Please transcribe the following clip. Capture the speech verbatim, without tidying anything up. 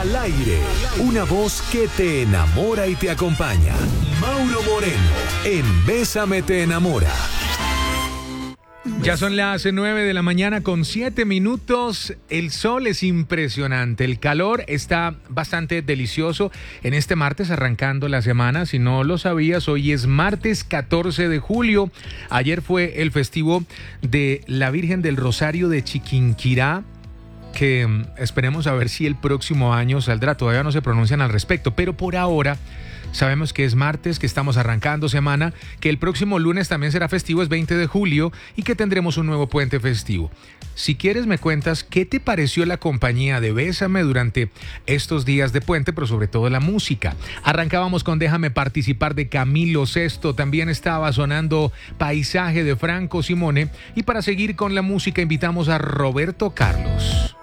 Al aire, una voz que te enamora y te acompaña. Mauro Moreno, en Bésame te enamora. Ya son las nueve de la mañana con siete minutos. El sol es impresionante. El calor está bastante delicioso en este martes arrancando la semana. Si no lo sabías, hoy es martes catorce de julio. Ayer fue el festivo de la Virgen del Rosario de Chiquinquirá, que um, esperemos a ver si el próximo año saldrá. Todavía no se pronuncian al respecto, pero por ahora sabemos que es martes, que estamos arrancando semana, que el próximo lunes también será festivo, es veinte de julio, y que tendremos un nuevo puente festivo. Si quieres me cuentas qué te pareció la compañía de Bésame durante estos días de puente, pero sobre todo la música. Arrancábamos con Déjame Participar de Camilo Sesto, también estaba sonando Paisaje de Franco Simone, y para seguir con la música invitamos a Roberto Carlos.